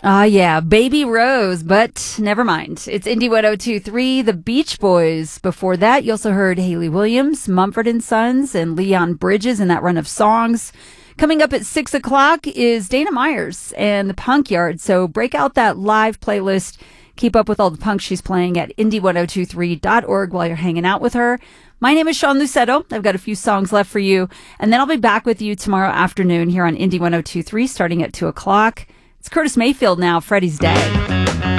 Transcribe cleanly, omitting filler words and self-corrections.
Ah, yeah, Baby Rose, but never mind. It's Indie 1023, The Beach Boys. Before that, you also heard Haley Williams, Mumford & Sons, and Leon Bridges in that run of songs. Coming up at 6 o'clock is Dana Myers and the Punk Yard. So break out that live playlist. Keep up with all the punk she's playing at indie1023.org while you're hanging out with her. My name is Sean Lucetto. I've got a few songs left for you. And then I'll be back with you tomorrow afternoon here on Indie 1023 starting at 2 o'clock. It's Curtis Mayfield now, Freddie's Day.